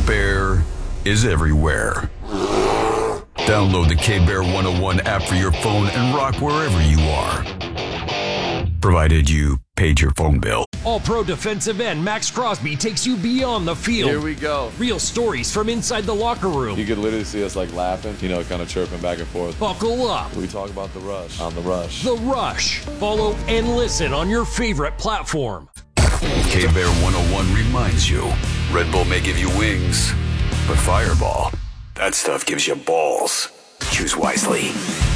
Bear is everywhere. Download the K-Bear 101 app for your phone and rock wherever you are. Provided you paid your phone bill. All-Pro defensive end Max Crosby takes you beyond the field. Here we go. Real stories from inside the locker room. You could literally see us like laughing, kind of chirping back and forth. Buckle up. We talk about The Rush on The Rush. The Rush. Follow and listen on your favorite platform. K-Bear 101 reminds you, Red Bull may give you wings, but Fireball, that stuff gives you balls. Choose wisely.